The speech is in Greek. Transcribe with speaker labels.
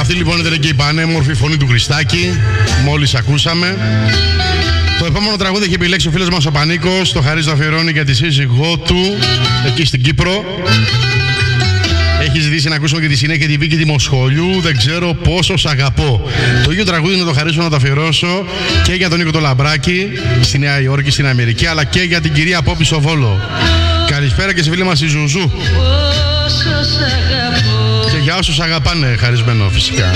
Speaker 1: Αυτή λοιπόν ήταν και η πανέμορφη φωνή του Χριστάκη, μόλις ακούσαμε. Το επόμενο τραγούδι έχει επιλέξει ο φίλος μας ο Πανίκος, το χαρίζει, το αφιερώνει για τη σύζυγό του εκεί στην Κύπρο. Έχει ζητήσει να ακούσουμε και τη συνέχεια τη Βίκη τη Μοσχολιού, δεν ξέρω πόσο σ' αγαπώ. Το ίδιο τραγούδι να το χαρίσω, να το αφιερώσω και για τον Νίκο το Λαμπράκη στη Νέα Υόρκη, στην Αμερική, αλλά και για την κυρία Πόπη στο Βόλο. Καλησπέρα και σε φίλη μας η Ζουζού. Και για όσους αγαπάνε, χαρισμένο φυσικά.